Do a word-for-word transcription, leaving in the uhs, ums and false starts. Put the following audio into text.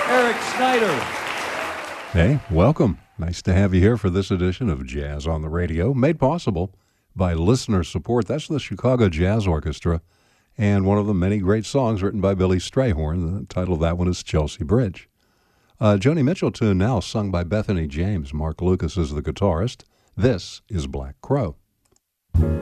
Eric Snyder. Hey, welcome. Nice to have you here for this edition of Jazz on the Radio, made possible by listener support. That's the Chicago Jazz Orchestra, and one of the many great songs written by Billy Strayhorn. The title of that one is Chelsea Bridge. Uh, Joni Mitchell tune now, sung by Bethany James. Mark Lucas is the guitarist. This is Black Crow.